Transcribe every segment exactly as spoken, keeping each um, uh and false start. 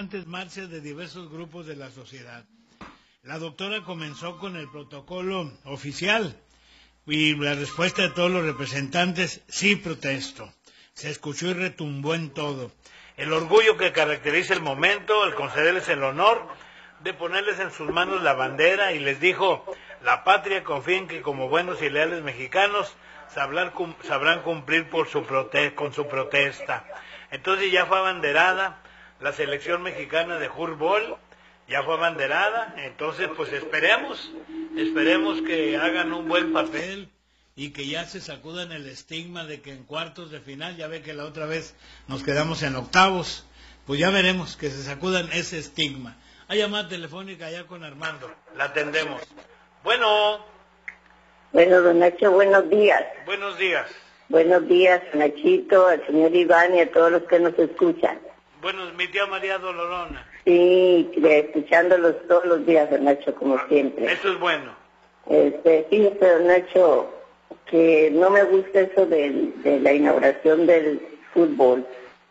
importantes marchas de diversos grupos de la sociedad. La doctora comenzó con el protocolo oficial y la respuesta de todos los representantes: sí protesto. Se escuchó y retumbó en todo. El orgullo que caracteriza el momento, el concederles el honor de ponerles en sus manos la bandera, y les dijo: la patria confía en que como buenos y leales mexicanos sabrán, sabrán cumplir por su prote con su protesta. Entonces ya fue abanderada la selección mexicana de fútbol, ya fue abanderada. Entonces pues esperemos, esperemos que hagan un buen papel y que ya se sacudan el estigma de que en cuartos de final, ya ve que la otra vez nos quedamos en octavos, pues ya veremos que se sacudan ese estigma. Hay llamada telefónica allá con Armando, la atendemos. Bueno. Bueno, don Nacho, buenos días. Buenos días. Buenos días, Nachito, al señor Iván y a todos los que nos escuchan. Bueno, mi tía María Dolorona. Sí, escuchándolos todos los días, don Nacho, como siempre. Eso es bueno. Este, fíjese, don Nacho, que no me gusta eso de, de la inauguración del fútbol,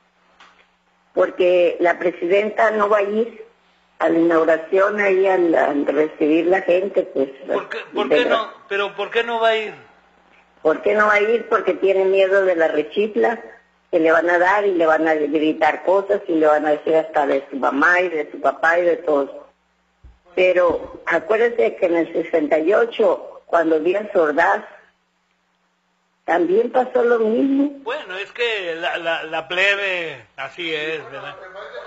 porque la presidenta no va a ir a la inauguración ahí al, al recibir la gente, pues. ¿Por qué, por qué no? Pero ¿por qué no va a ir? ¿Por qué no va a ir? Porque tiene miedo de la rechifla que le van a dar y le van a gritar cosas y le van a decir hasta de su mamá y de su papá y de todos. Pero acuérdese que en el sesenta y ocho, cuando Díaz Ordaz, también pasó lo mismo. Bueno, es que la, la, la plebe así es, ¿verdad?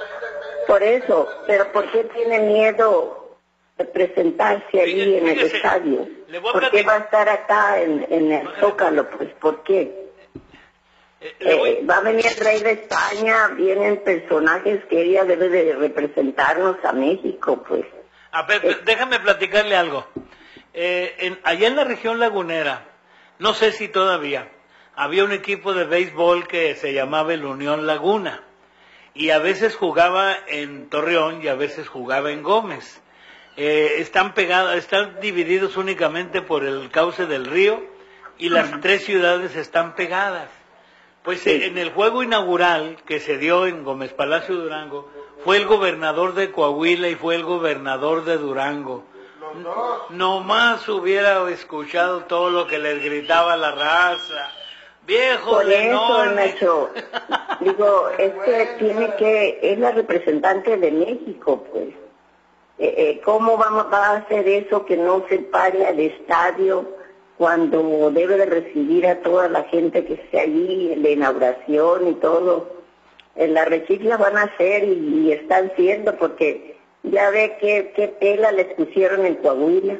Por eso, pero ¿por qué tiene miedo de presentarse allí Fíjese, en el fíjese, estadio? ¿Por qué va a estar acá en, en el Zócalo? Pues, ¿por qué? Eh, eh, va a venir el rey de España, vienen personajes que ella debe de representarnos a México, pues. A ver, eh, déjame platicarle algo. Eh, en, allá en la región lagunera, no sé si todavía, había un equipo de béisbol que se llamaba el Unión Laguna, y a veces jugaba en Torreón y a veces jugaba en Gómez. Eh, están pegados, están divididos únicamente por el cauce del río, y las uh-huh. tres ciudades están pegadas. Pues sí. En el juego inaugural que se dio en Gómez Palacio Durango, fue el gobernador de Coahuila y fue el gobernador de Durango. Los dos. Nomás hubiera escuchado todo lo que les gritaba la raza. Viejo Por de eso, Nacho, digo, es que tiene que, es la representante de México, pues. Eh, eh, ¿Cómo vamos, va a hacer eso que no se pare al estadio cuando debe de recibir a toda la gente que esté allí, en la inauguración y todo? En la rechifla van a hacer y, y están siendo, porque ya ve qué, qué tela les pusieron en Coahuila.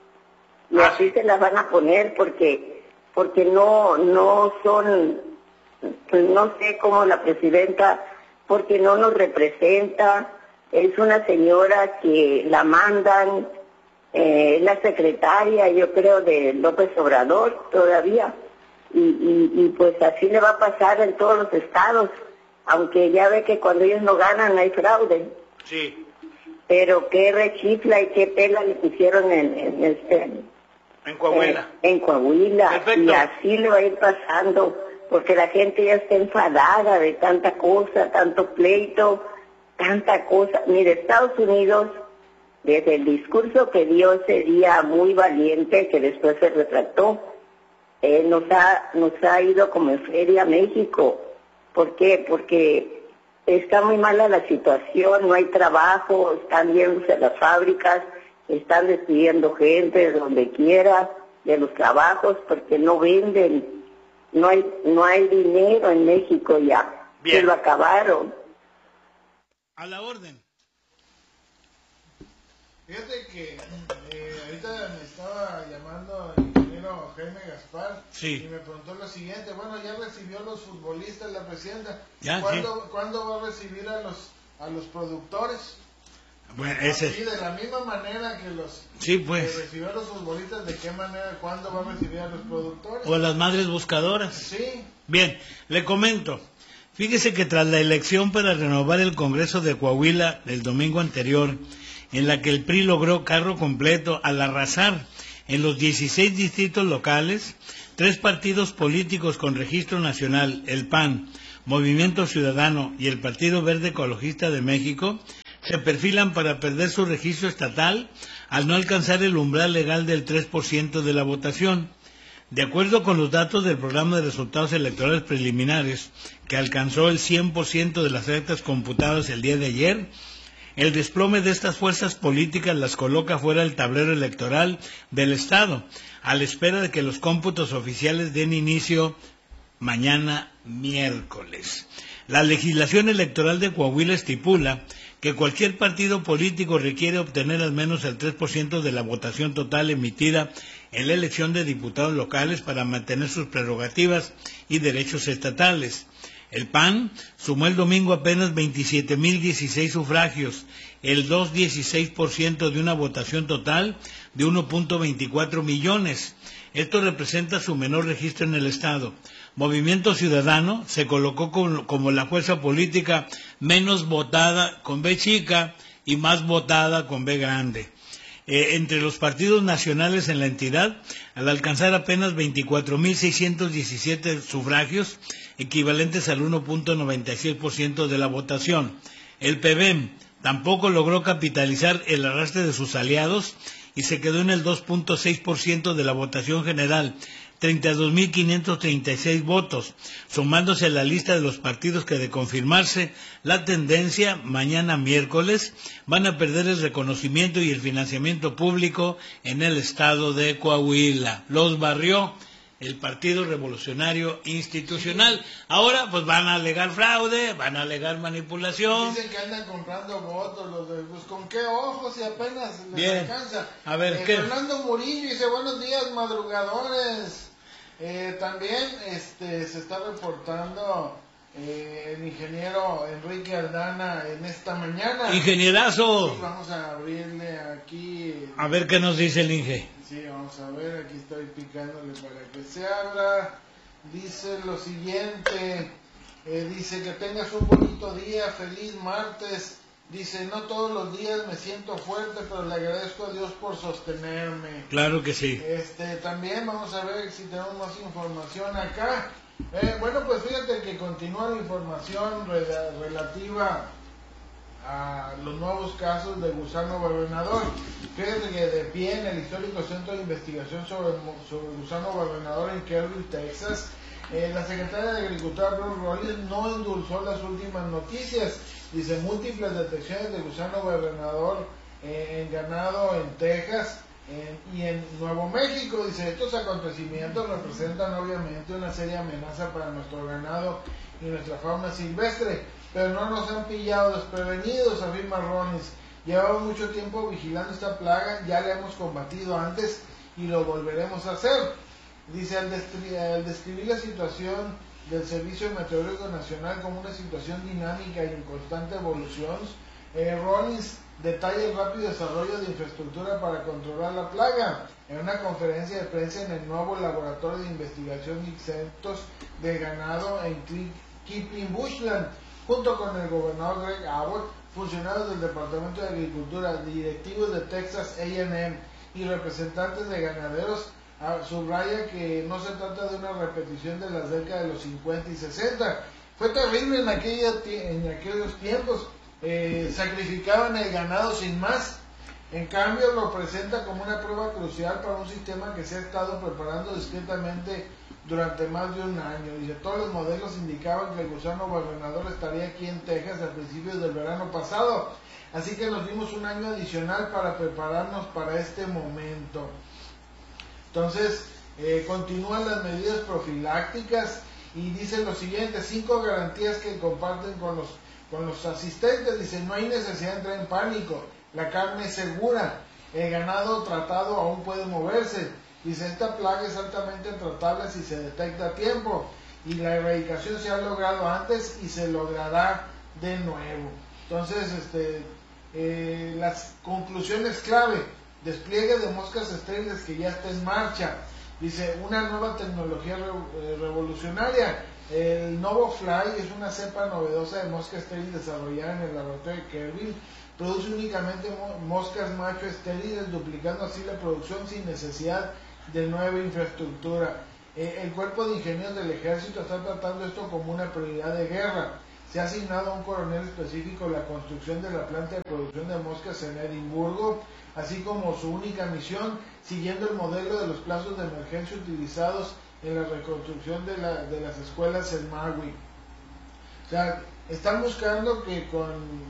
Y ah, así se las van a poner porque... porque no no son, pues no sé cómo la presidenta, porque no nos representa, es una señora que la mandan, eh, la secretaria, yo creo, de López Obrador todavía, y, y, y pues así le va a pasar en todos los estados, aunque ya ve que cuando ellos no ganan hay fraude. Sí. Pero qué rechifla y qué tela le pusieron en, en este... En Coahuila. En, en Coahuila. Perfecto. Y así le va a ir pasando, porque la gente ya está enfadada de tanta cosa, tanto pleito, tanta cosa. Mire, Estados Unidos, desde el discurso que dio ese día muy valiente, que después se retractó, eh, nos ha nos ha ido como en feria a México. ¿Por qué? Porque está muy mala la situación, no hay trabajo, están yéndose las fábricas, están despidiendo gente de donde quiera, de los trabajos, porque no venden, no hay no hay dinero en México ya. Bien. Se lo acabaron. A la orden. Fíjate que eh, ahorita me estaba llamando el ingeniero Jaime Gaspar, sí. Y me preguntó lo siguiente: bueno, ya recibió a los futbolistas la presidenta, ya, ¿cuándo, sí. ¿cuándo va a recibir a los a los productores? Bueno, ese... Sí, de la misma manera que los sí, pues. que recibió a los futbolistas, ¿de qué manera, cuándo va a recibir a los productores? O a las madres buscadoras. Sí. Bien, le comento. Fíjese que tras la elección para renovar el Congreso de Coahuila del domingo anterior, en la que el P R I logró carro completo al arrasar en los dieciséis distritos locales, tres partidos políticos con registro nacional, el P A N, Movimiento Ciudadano y el Partido Verde Ecologista de México, se perfilan para perder su registro estatal al no alcanzar el umbral legal del tres por ciento de la votación. De acuerdo con los datos del programa de resultados electorales preliminares, que alcanzó el cien por ciento de las actas computadas el día de ayer, el desplome de estas fuerzas políticas las coloca fuera del tablero electoral del Estado, a la espera de que los cómputos oficiales den inicio mañana miércoles. La legislación electoral de Coahuila estipula que cualquier partido político requiere obtener al menos el tres por ciento de la votación total emitida en la elección de diputados locales para mantener sus prerrogativas y derechos estatales. El P A N sumó el domingo apenas veintisiete mil dieciséis sufragios, el dos punto dieciséis por ciento de una votación total de uno punto veinticuatro millones. Esto representa su menor registro en el Estado. Movimiento Ciudadano se colocó como, como la fuerza política menos votada con B chica y más votada con B grande. Eh, entre los partidos nacionales en la entidad, al alcanzar apenas veinticuatro mil seiscientos diecisiete sufragios, equivalentes al uno punto noventa y seis por ciento de la votación. El P B M tampoco logró capitalizar el arrastre de sus aliados y se quedó en el dos punto seis por ciento de la votación general, treinta y dos mil quinientos treinta y seis votos, sumándose a la lista de los partidos que, de confirmarse la tendencia, mañana miércoles van a perder el reconocimiento y el financiamiento público en el estado de Coahuila. Los barrió el Partido Revolucionario Institucional. Ahora pues van a alegar fraude, van a alegar manipulación. Dicen que andan comprando votos, los de, pues con qué ojos y apenas les Bien. alcanza. A ver, eh, ¿qué? Fernando Murillo dice, buenos días madrugadores. Eh, también este se está reportando eh, el ingeniero Enrique Aldana en esta mañana. Ingenierazo. Sí, vamos a abrirle aquí. A ver qué nos dice el Inge. Sí, vamos a ver, aquí estoy picándole para que se abra. Dice lo siguiente, eh, dice que tengas un bonito día, feliz martes. Dice, no todos los días me siento fuerte, pero le agradezco a Dios por sostenerme. Claro que sí. Este, también vamos a ver si tenemos más información acá. Eh, bueno, pues fíjate que continúa la información re relativa a los nuevos casos de gusano gobernador. Fíjate que de pie en el histórico Centro de Investigación sobre, sobre el gusano gobernador en Kerrville, Texas, eh, la secretaria de Agricultura, Bruce Rollins, no endulzó las últimas noticias. Dice, múltiples detecciones de gusano gobernador eh, en ganado en Texas en, y en Nuevo México. Dice, estos acontecimientos representan obviamente una seria amenaza para nuestro ganado y nuestra fauna silvestre, pero no nos han pillado desprevenidos, afirma Rollins. Llevamos mucho tiempo vigilando esta plaga, ya la hemos combatido antes y lo volveremos a hacer. Dice, al, descri al describir la situación del Servicio Meteorológico Nacional como una situación dinámica y en constante evolución, eh, Rollins detalla el rápido desarrollo de infraestructura para controlar la plaga. En una conferencia de prensa en el nuevo Laboratorio de Investigación de Insectos de Ganado en Kipling Bushland, junto con el gobernador Greg Abbott, funcionarios del Departamento de Agricultura, directivos de Texas A and M y representantes de ganaderos, subraya que no se trata de una repetición de las décadas de los cincuenta y sesenta. Fue terrible en, aquella, en aquellos tiempos, eh, sacrificaban el ganado sin más. En cambio lo presenta como una prueba crucial para un sistema que se ha estado preparando discretamente durante más de un año. Dice, todos los modelos indicaban que el gusano gobernador estaría aquí en Texas a principios del verano pasado, así que nos dimos un año adicional para prepararnos para este momento. Entonces, eh, continúan las medidas profilácticas y dice lo siguiente, cinco garantías que comparten con los, con los asistentes. Dice, no hay necesidad de entrar en pánico, la carne es segura, el ganado tratado aún puede moverse. Dice, esta plaga es altamente tratable si se detecta a tiempo y la erradicación se ha logrado antes y se logrará de nuevo. Entonces, este, eh, las conclusiones clave, despliegue de moscas estériles que ya está en marcha. Dice, una nueva tecnología re, eh, revolucionaria. El NovoFly es una cepa novedosa de mosca estéril desarrollada en el laboratorio de Kerrville. Produce únicamente mo moscas macho estériles, duplicando así la producción sin necesidad de nueva infraestructura. Eh, el cuerpo de ingenieros del ejército está tratando esto como una prioridad de guerra. se ha asignado a un coronel específico la construcción de la planta de producción de moscas en Edimburgo, así como su única misión, siguiendo el modelo de los plazos de emergencia utilizados en la reconstrucción de, la, de las escuelas en Maui. O sea, están buscando que con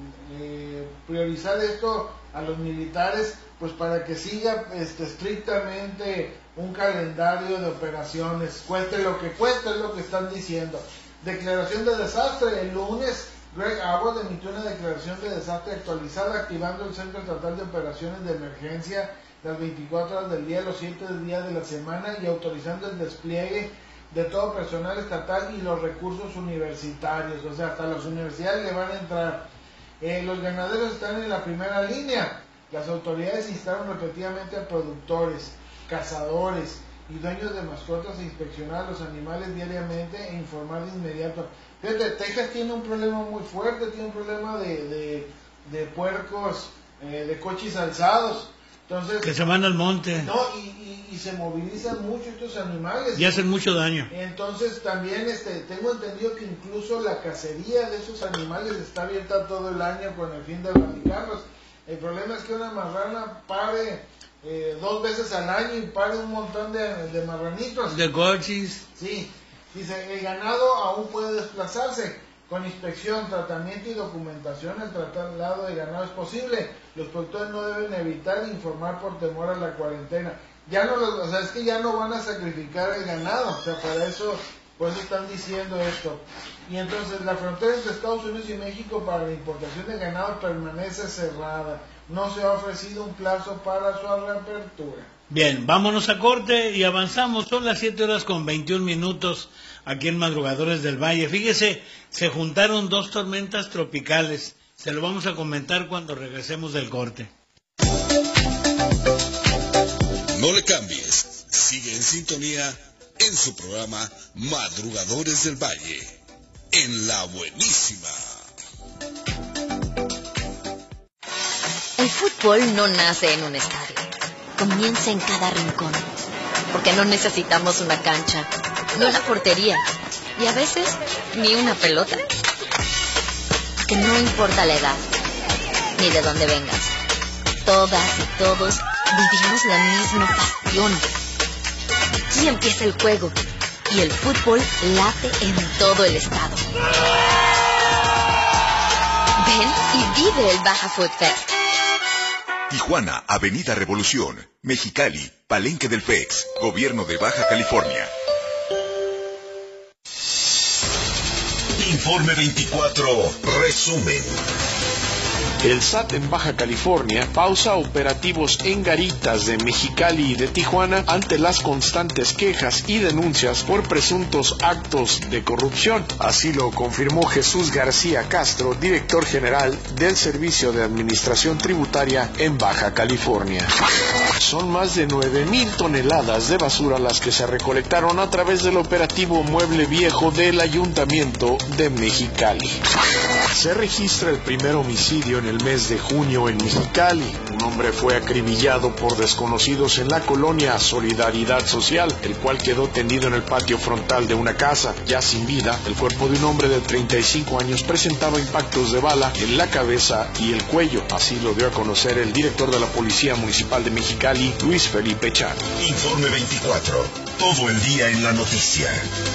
eh, priorizar esto a los militares, pues para que siga este, estrictamente un calendario de operaciones, cueste lo que cueste, es lo que están diciendo. Declaración de desastre. El lunes, Greg Abbott emitió una declaración de desastre actualizada, activando el Centro Estatal de Operaciones de Emergencia las veinticuatro horas del día, los siete días de la semana, y autorizando el despliegue de todo personal estatal y los recursos universitarios. O sea, hasta las universidades le van a entrar. Eh, los ganaderos están en la primera línea. Las autoridades instaron repetidamente a productores, cazadores y dueños de mascotas a inspeccionar a los animales diariamente e informar de inmediato. Fíjate, Texas tiene un problema muy fuerte, tiene un problema de, de, de puercos, eh, de cochis alzados. Entonces, que se van al monte. No, y, y, y se movilizan mucho estos animales. Y hacen mucho daño. Entonces también este, tengo entendido que incluso la cacería de esos animales está abierta todo el año con el fin de erradicarlos. El problema es que una marrana pare eh, dos veces al año y pare un montón de, de marranitos. De cochis. Sí, dice, el ganado aún puede desplazarse. Con inspección, tratamiento y documentación, el traslado de ganado es posible. Los productores no deben evitar informar por temor a la cuarentena. Ya no los, o sea, es que ya no van a sacrificar el ganado, o sea, para eso, por eso están diciendo esto. Y entonces la frontera entre Estados Unidos y México para la importación de ganado permanece cerrada. No se ha ofrecido un plazo para su reapertura. Bien, vámonos a corte y avanzamos. Son las siete horas con veintiún minutos aquí en Madrugadores del Valle. Fíjese, se juntaron dos tormentas tropicales. Se lo vamos a comentar cuando regresemos del corte. No le cambies. Sigue en sintonía en su programa Madrugadores del Valle, en La Buenísima. El fútbol no nace en un estadio. Comienza en cada rincón. Porque no necesitamos una cancha, no una portería, y a veces ni una pelota. Que no importa la edad, ni de dónde vengas. Todas y todos vivimos la misma pasión. Aquí empieza el juego, y el fútbol late en todo el estado. Ven y vive el Baja Food Fest. Tijuana, Avenida Revolución, Mexicali, Palenque del F E X, Gobierno de Baja California. Informe veinticuatro, resumen. El S A T en Baja California pausa operativos en garitas de Mexicali y de Tijuana ante las constantes quejas y denuncias por presuntos actos de corrupción. Así lo confirmó Jesús García Castro, director general del Servicio de Administración Tributaria en Baja California. Son más de nueve mil toneladas de basura las que se recolectaron a través del operativo Mueble Viejo del Ayuntamiento de Mexicali. Se registra el primer homicidio en el mes de junio en Mexicali. Un hombre fue acribillado por desconocidos en la colonia Solidaridad Social, el cual quedó tendido en el patio frontal de una casa. Ya sin vida, el cuerpo de un hombre de treinta y cinco años presentaba impactos de bala en la cabeza y el cuello. Así lo dio a conocer el director de la Policía Municipal de Mexicali, Luis Felipe Chan. Informe veinticuatro, todo el día en la noticia.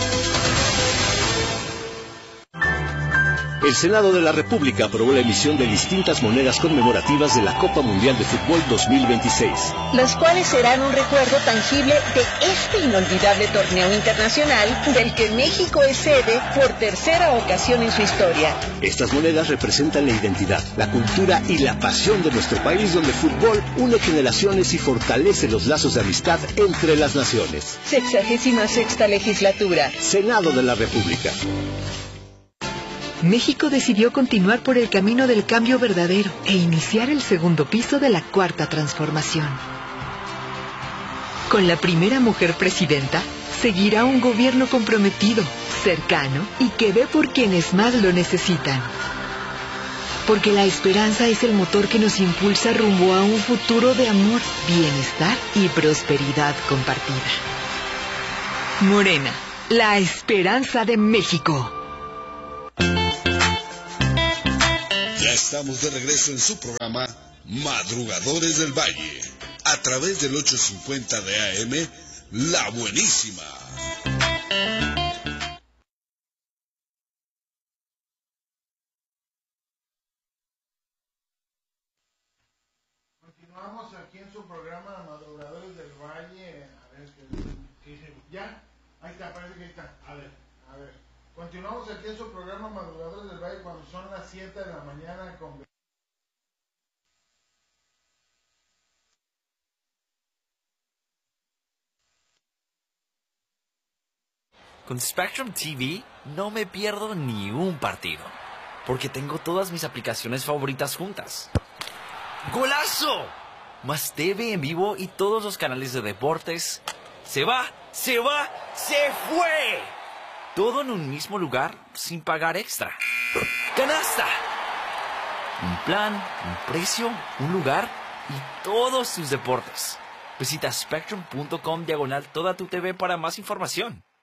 El Senado de la República aprobó la emisión de distintas monedas conmemorativas de la Copa Mundial de Fútbol dos mil veintiséis. Las cuales serán un recuerdo tangible de este inolvidable torneo internacional del que México es sede por tercera ocasión en su historia. Estas monedas representan la identidad, la cultura y la pasión de nuestro país, donde el fútbol une generaciones y fortalece los lazos de amistad entre las naciones. Sexagésima sexta legislatura. Senado de la República. México decidió continuar por el camino del cambio verdadero e iniciar el segundo piso de la cuarta transformación. Con la primera mujer presidenta, seguirá un gobierno comprometido, cercano y que ve por quienes más lo necesitan. Porque la esperanza es el motor que nos impulsa rumbo a un futuro de amor, bienestar y prosperidad compartida. Morena, la esperanza de México. estamos de regreso en su programa Madrugadores del Valle, a través del ochocientos cincuenta de A M, La Buenísima. Continuamos aquí en su programa Madrugadores del Valle. A ver, ¿qué dice? ¿Ya? Ahí está, parece que ahí está. A ver, a ver. Continuamos aquí en su programa Madrugadores del Valle cuando son las siete de la mañana con... Con Spectrum T V no me pierdo ni un partido, porque tengo todas mis aplicaciones favoritas juntas. ¡Golazo! Más T V en vivo y todos los canales de deportes. ¡Se va! ¡Se va! ¡Se fue! Todo en un mismo lugar sin pagar extra. ¡Canasta! Un plan, un precio, un lugar y todos tus deportes. Visita spectrum punto com diagonal toda tu T V para más información.